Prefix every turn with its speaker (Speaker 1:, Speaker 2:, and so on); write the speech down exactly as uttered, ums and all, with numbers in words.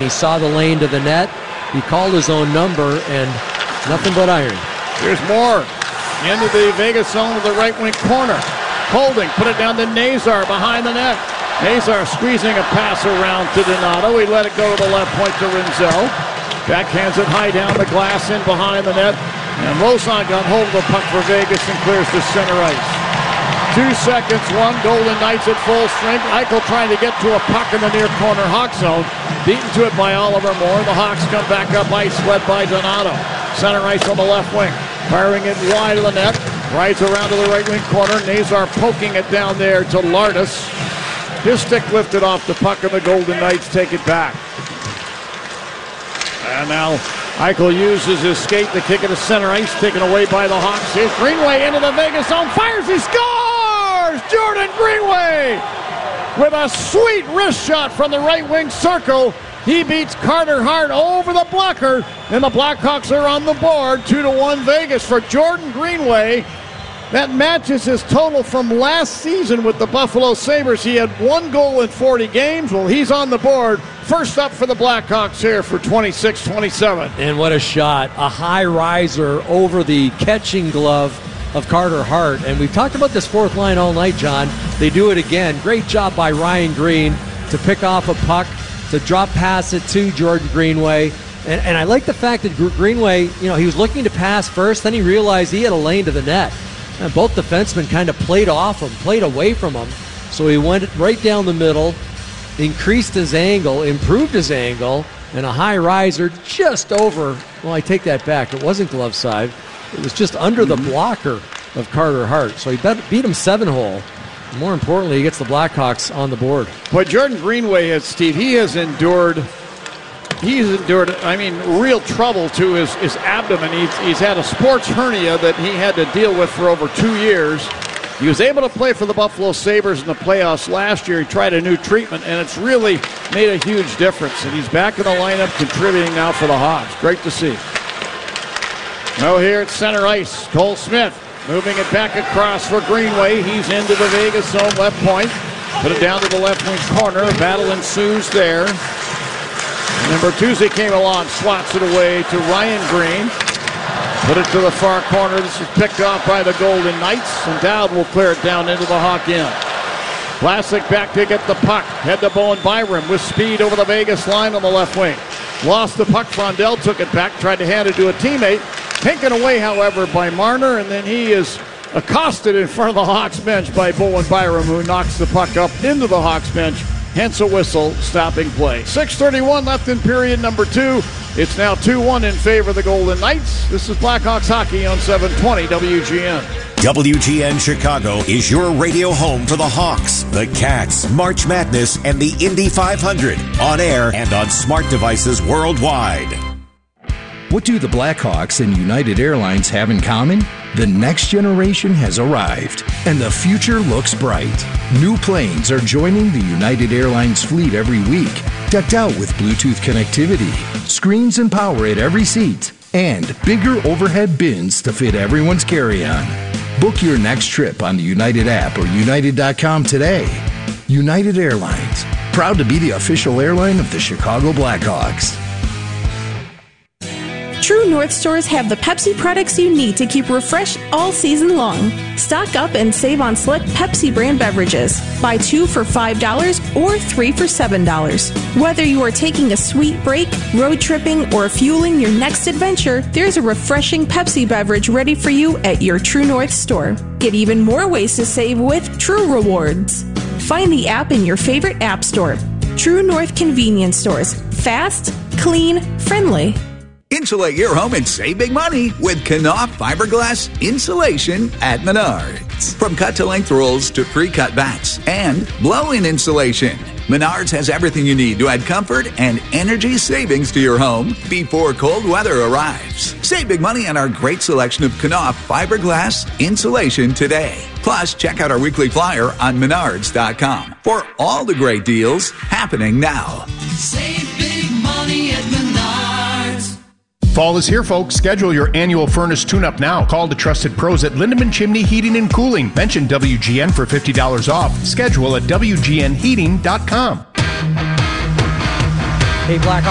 Speaker 1: He saw the lane to the net. He called his own number, and nothing but iron.
Speaker 2: Here's Moore into the Vegas zone of the right wing corner. Holding, put it down to Nazar behind the net. Nazar squeezing a pass around to Donato. He let it go to the left point to Rinzel. Backhands it high down the glass in behind the net. And Lozon got hold of the puck for Vegas and clears to center ice. Two seconds, one. Golden Knights at full strength. Eichel trying to get to a puck in the near corner Hawk zone. Beaten to it by Oliver Moore. The Hawks come back up ice, led by Donato. Center ice on the left wing. Firing it wide of the net. Rides around to the right wing corner. Nazar poking it down there to Lardis. His stick lifted off the puck, and the Golden Knights take it back. And now Eichel uses his skate to kick it to center ice, taken away by the Hawks. Here's Greenway into the Vegas zone. Fires, he scores! Jordan Greenway with a sweet wrist shot from the right wing circle. He beats Carter Hart over the blocker, and the Blackhawks are on the board. Two to one Vegas for Jordan Greenway. That matches his total from last season with the Buffalo Sabres. He had one goal in forty games. Well, he's on the board. First up for the Blackhawks here for twenty-six twenty-seven.
Speaker 1: And what a shot. A high riser over the catching glove of Carter Hart. And we've talked about this fourth line all night, John. They do it again. Great job by Ryan Green to pick off a puck, to drop pass it to Jordan Greenway. And, and I like the fact that Greenway, you know, he was looking to pass first, then he realized he had a lane to the net. And both defensemen kind of played off him, played away from him. So he went right down the middle, increased his angle, improved his angle, and a high riser just over. Well, I take that back. It wasn't glove side. It was just under the blocker of Carter Hart. So he beat him seven hole. More importantly, he gets the Blackhawks on the board.
Speaker 2: But Jordan Greenway has, Steve, he has endured, he's endured, I mean, real trouble to his, his abdomen. He's, he's had a sports hernia that he had to deal with for over two years. He was able to play for the Buffalo Sabres in the playoffs last year. He tried a new treatment, and it's really made a huge difference. And he's back in the lineup contributing now for the Hawks. Great to see. Now here at center ice, Cole Smith moving it back across for Greenway. He's into the Vegas zone left point. Put it down to the left wing corner. A battle ensues there. And then Bertuzzi came along, swats it away to Ryan Green. Put it to the far corner. This is picked off by the Golden Knights. And Dowd will clear it down into the Hawk end. Vlasic back to get the puck. Head to Bowen Byram with speed over the Vegas line on the left wing. Lost the puck. Frondell took it back, tried to hand it to a teammate. Taken away, however, by Marner, and then he is accosted in front of the Hawks bench by Bowen Byram, who knocks the puck up into the Hawks bench. Hence a whistle, stopping play. six thirty-one left in period number two. It's now two one in favor of the Golden Knights. This is Blackhawks hockey on seven twenty W G N.
Speaker 3: W G N Chicago is your radio home for the Hawks, the Cats, March Madness, and the Indy five hundred. On air and on smart devices worldwide.
Speaker 4: What do the Blackhawks and United Airlines have in common? The next generation has arrived, and the future looks bright. New planes are joining the United Airlines fleet every week, decked out with Bluetooth connectivity, screens and power at every seat, and bigger overhead bins to fit everyone's carry-on. Book your next trip on the United app or united dot com today. United Airlines, proud to be the official airline of the Chicago Blackhawks.
Speaker 5: True North stores have the Pepsi products you need to keep refreshed all season long. Stock up and save on select Pepsi brand beverages. Buy two for five dollars or three for seven dollars. Whether you are taking a sweet break, road tripping, or fueling your next adventure, there's a refreshing Pepsi beverage ready for you at your True North store. Get even more ways to save with True Rewards. Find the app in your favorite app store. True North convenience stores. Fast, clean, friendly.
Speaker 6: Insulate your home and save big money with Knauf fiberglass insulation at Menards. From cut-to-length rolls to pre-cut bats and blow-in insulation, Menards has everything you need to add comfort and energy savings to your home before cold weather arrives. Save big money on our great selection of Knauf fiberglass insulation today. Plus, check out our weekly flyer on menards dot com for all the great deals happening now.
Speaker 7: Save big money at Menards.
Speaker 8: Fall is here, folks. Schedule your annual furnace tune-up now. Call the trusted pros at Lindemann Chimney Heating and Cooling. Mention W G N for fifty dollars off. Schedule at W G N heating dot com.
Speaker 1: Hey, Black